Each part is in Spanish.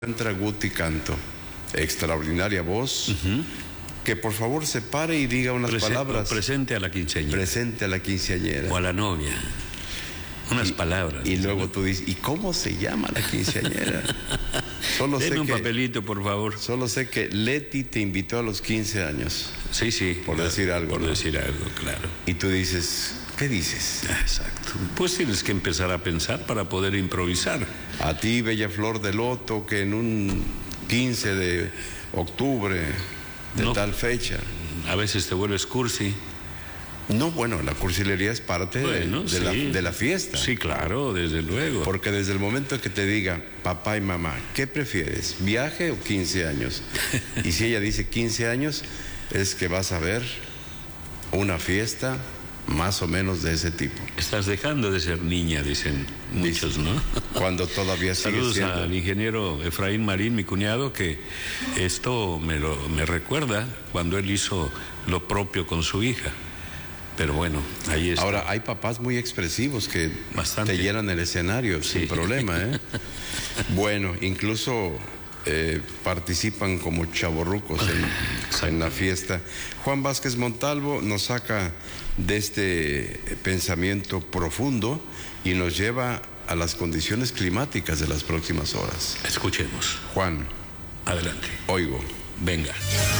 encuentra Guti Canto, extraordinaria voz, que por favor se pare y diga unas palabras. Presente a la quinceañera. Presente a la quinceañera. O a la novia. Unas palabras. Y luego tú dices, ¿y cómo se llama la quinceañera? Deme un papelito, por favor. Solo sé que Leti te invitó a los 15 años. Sí. Por decir algo. Por decir algo, claro. Y tú dices, ¿qué dices? Exacto. Pues tienes que empezar a pensar para poder improvisar. A ti, bella flor de loto, que en un 15 de octubre de tal fecha. A veces te vuelves cursi. No, bueno, la cursilería es parte de la fiesta. Sí, claro, desde luego. Porque desde el momento que te diga, papá y mamá, ¿qué prefieres, viaje o 15 años? Y si ella dice 15 años, es que vas a ver una fiesta más o menos de ese tipo. Estás dejando de ser niña, dicen muchos, ¿no? Cuando todavía sigue Saludos siendo. al ingeniero Efraín Marín, mi cuñado, que esto me recuerda cuando él hizo lo propio con su hija. Pero bueno, ahí está. Ahora, hay papás muy expresivos que te llenan el escenario sin problema, ¿eh? Bueno, incluso participan como chavorrucos en la fiesta. Juan Vázquez Montalvo nos saca de este pensamiento profundo y nos lleva a las condiciones climáticas de las próximas horas. Escuchemos. Juan. Adelante. Oigo. Venga.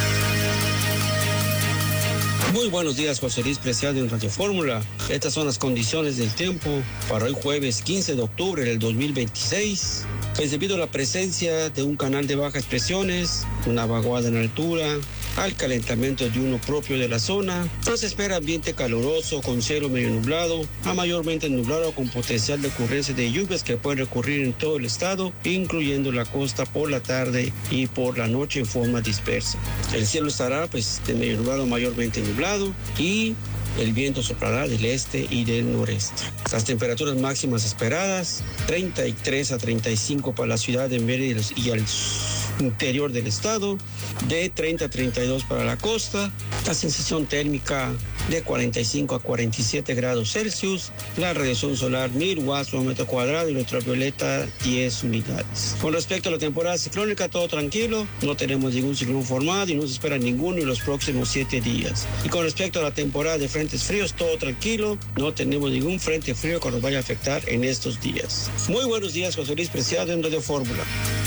Muy buenos días, José Luis Preciado en Radio Fórmula. Estas son las condiciones del tiempo para hoy jueves 15 de octubre del 2026. Pues debido a la presencia de un canal de bajas presiones, una vaguada en altura, al calentamiento de uno propio de la zona, nos espera ambiente caluroso con cielo medio nublado, a mayormente nublado con potencial de ocurrencia de lluvias que pueden ocurrir en todo el estado, incluyendo la costa por la tarde y por la noche en forma dispersa. El cielo estará de medio nublado, mayormente nublado, y el viento soplará del este y del noreste. Las temperaturas máximas esperadas, 33 a 35 para la ciudad de Mérida y al interior del estado, de 30 a 32 para la costa, la sensación térmica de 45 a 47 grados Celsius, la radiación solar 1000 watts por metro cuadrado y la ultravioleta 10 unidades. Con respecto a la temporada ciclónica, todo tranquilo, no tenemos ningún ciclón formado y no se espera ninguno en los próximos 7 días. Y con respecto a la temporada de frentes fríos, todo tranquilo, no tenemos ningún frente frío que nos vaya a afectar en estos días. Muy buenos días, José Luis Preciado en Radio Fórmula.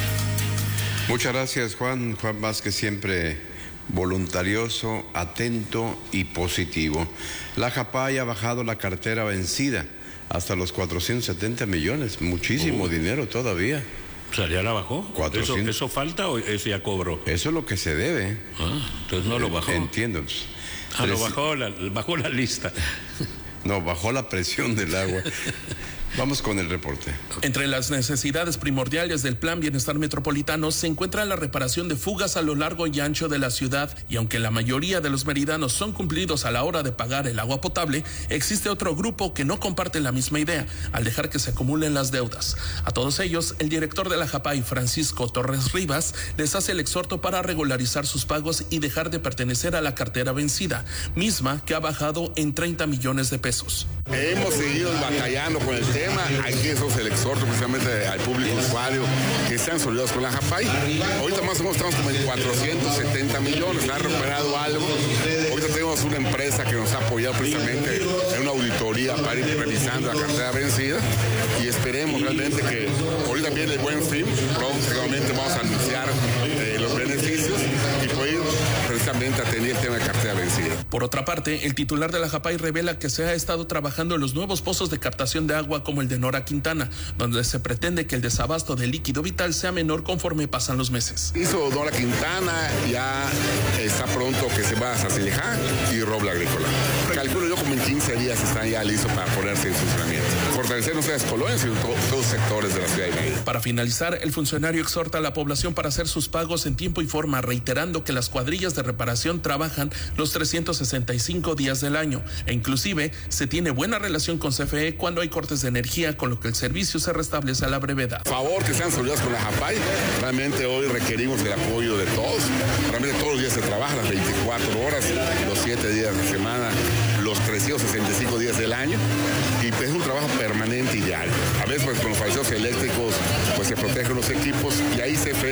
Muchas gracias, Juan. Juan Vázquez siempre voluntarioso, atento y positivo. La JAPAI ha bajado la cartera vencida hasta los 470 millones. Muchísimo dinero todavía. O sea, ¿ya la bajó? 400. ¿Eso falta o eso ya cobró? Eso es lo que se debe. Entonces no lo bajó. Entiendo. Lo bajó la lista. No, bajó la presión del agua. Vamos con el reporte. Entre las necesidades primordiales del Plan Bienestar Metropolitano se encuentra la reparación de fugas a lo largo y ancho de la ciudad, y aunque la mayoría de los meridanos son cumplidos a la hora de pagar el agua potable, existe otro grupo que no comparte la misma idea, al dejar que se acumulen las deudas. A todos ellos, el director de la JAPAI, Francisco Torres Rivas, les hace el exhorto para regularizar sus pagos y dejar de pertenecer a la cartera vencida, misma que ha bajado en 30 millones de pesos. Hemos seguido batallando con el tema. Aquí eso es el exhorto precisamente al público usuario que sean solidarios con la JAPAI. Ahorita más o menos estamos como en 470 millones, ha recuperado algo. Ahorita tenemos una empresa que nos ha apoyado precisamente en una auditoría para ir revisando la cartera vencida y esperemos realmente que ahorita viene el Buen Fin, próximamente vamos a anunciar los beneficios y poder precisamente atender el tema de cartera vencida. Por otra parte, el titular de la JAPAI revela que se ha estado trabajando en los nuevos pozos de captación de agua como el de Nora Quintana, donde se pretende que el desabasto de líquido vital sea menor conforme pasan los meses. Hizo Nora Quintana, ya está pronto que se va a Zacilejá y Robla Agrícola. Calculo yo como en 15 días están ya listos para ponerse en funcionamiento. Fortalecer no solo las colonias, sino todos los sectores de la ciudad de Mérida. Para finalizar, el funcionario exhorta a la población para hacer sus pagos en tiempo y forma, reiterando que las cuadrillas de reparación trabajan los 365 días del año e inclusive se tiene buena relación con CFE cuando hay cortes de energía, con lo que el servicio se restablece a la brevedad. Por favor, que sean solidarios con la JAPAI. Realmente hoy requerimos el apoyo de todos. Realmente todos los días se trabaja, las 24 horas, los 7 días de la semana, los 365 días del año, y es un trabajo permanente y diario. A veces con los fallecidos eléctricos se protegen los equipos y ahí CFE